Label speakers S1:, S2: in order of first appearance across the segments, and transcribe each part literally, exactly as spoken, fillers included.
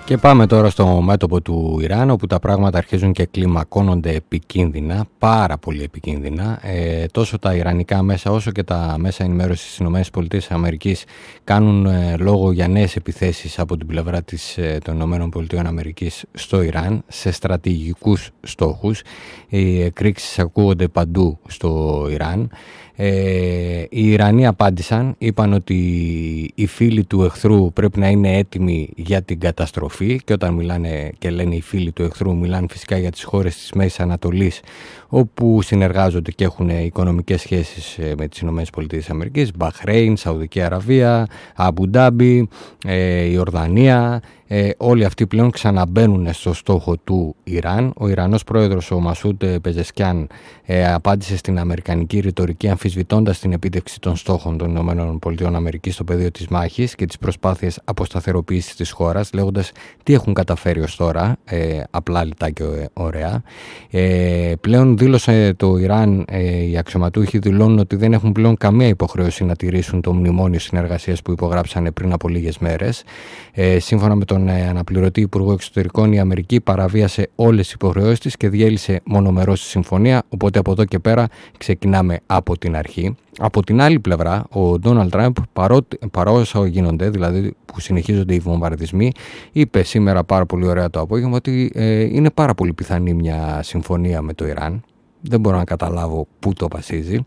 S1: Και πάμε τώρα στο μέτωπο του Ιράν, όπου τα πράγματα αρχίζουν και κλιμακώνονται επικίνδυνα, πάρα πολύ επικίνδυνα. Ε, τόσο τα ιρανικά μέσα όσο και τα μέσα ενημέρωσης στις ΗΠΑ κάνουν ε, λόγο για νέες επιθέσεις από την πλευρά της, ε, των ΗΠΑ στο Ιράν, σε στρατηγικούς στόχους. Οι εκρήξεις ακούγονται παντού στο Ιράν. Ε, οι Ιρανοί απάντησαν, είπαν ότι οι φίλοι του εχθρού πρέπει να είναι έτοιμοι για την καταστροφή, και όταν μιλάνε και λένε οι φίλοι του εχθρού, μιλάνε φυσικά για τις χώρες της Μέσης Ανατολής, όπου συνεργάζονται και έχουν οικονομικές σχέσεις με τις ΗΠΑ, Μπαχρέιν, Σαουδική Αραβία, Αμπου Ντάμπι, ε, η Ορδανία. Ε, όλοι αυτοί πλέον ξαναμπαίνουν στο στόχο του Ιράν. Ο Ιρανός πρόεδρος, ο Μασούντ Πεζεσκιάν, ε, απάντησε στην αμερικανική ρητορική αμφισβητώντας την επίτευξη των στόχων των ΗΠΑ στο πεδίο της μάχης και τις προσπάθειες αποσταθεροποίησης της χώρας, λέγοντας τι έχουν καταφέρει ως τώρα, ε, απλά λιτά και ωραία. Ε, πλέον δήλωσε το Ιράν, ε, οι αξιωματούχοι δηλώνουν ότι δεν έχουν πλέον καμία υποχρέωση να τηρήσουν το μνημόνιο συνεργασίας που υπογράψανε πριν από λίγες μέρες. Ε, σύμφωνα με τον αναπληρωτή Υπουργό Εξωτερικών, η Αμερική παραβίασε όλες τις υποχρεώσεις της και διέλυσε μονομερώς τη συμφωνία, οπότε από εδώ και πέρα ξεκινάμε από την αρχή. Από την άλλη πλευρά, ο Ντόναλντ Τραμπ, παρά όσα γίνονται, δηλαδή που συνεχίζονται οι βομβαρδισμοί, είπε σήμερα πάρα πολύ ωραία το απόγευμα ότι ε, είναι πάρα πολύ πιθανή μια συμφωνία με το Ιράν. Δεν μπορώ να καταλάβω πού το βασίζει.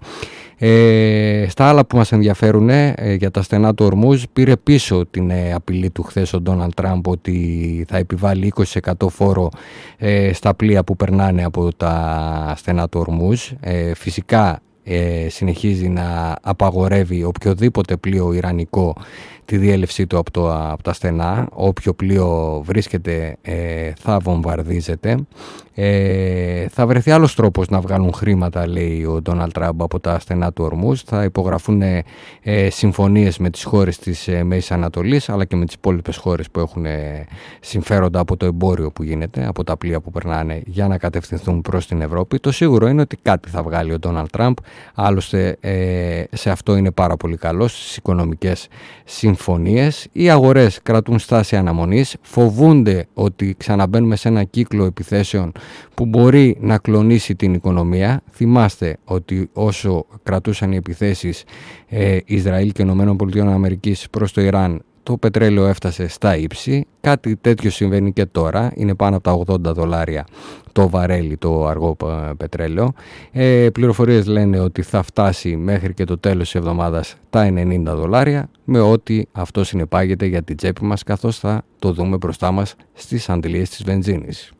S1: Ε, στα άλλα που μας ενδιαφέρουν, ε, για τα στενά του Ορμούζ, πήρε πίσω την ε, απειλή του χθες ο Ντόναλντ Τραμπ ότι θα επιβάλλει είκοσι τοις εκατό φόρο ε, στα πλοία που περνάνε από τα στενά του Ορμούζ. Ε, φυσικά ε, συνεχίζει να απαγορεύει οποιοδήποτε πλοίο ιρανικό τη διέλευσή του από, το, από τα στενά. Όποιο πλοίο βρίσκεται ε, θα βομβαρδίζεται. Ε, θα βρεθεί άλλος τρόπος να βγάλουν χρήματα, λέει ο Ντόναλντ Τραμπ, από τα στενά του Ορμούζ. Θα υπογραφούν ε, συμφωνίες με τις χώρες της ε, Μέσης Ανατολής, αλλά και με τις υπόλοιπες χώρες που έχουν ε, συμφέροντα από το εμπόριο που γίνεται, από τα πλοία που περνάνε, για να κατευθυνθούν προς την Ευρώπη. Το σίγουρο είναι ότι κάτι θα βγάλει ο Ντόναλντ Τραμπ. Άλλωστε ε, σε αυτό είναι πάρα πολύ καλός, στις οικονομικές συμφωνίες. Οι αγορές κρατούν στάση αναμονής, φοβούνται ότι ξαναμπαίνουμε σε ένα κύκλο επιθέσεων που μπορεί να κλονίσει την οικονομία. Θυμάστε ότι όσο κρατούσαν οι επιθέσεις ε, Ισραήλ και ΗΠΑ προς το Ιράν, το πετρέλαιο έφτασε στα ύψη. Κάτι τέτοιο συμβαίνει και τώρα. Είναι πάνω από τα ογδόντα δολάρια το βαρέλι το αργό πετρέλαιο. Ε, πληροφορίες λένε ότι θα φτάσει μέχρι και το τέλος της εβδομάδας τα ενενήντα δολάρια, με ό,τι αυτό συνεπάγεται για την τσέπη μας, καθώς θα το δούμε μπροστά μας στις αντιλίες της βενζίνης.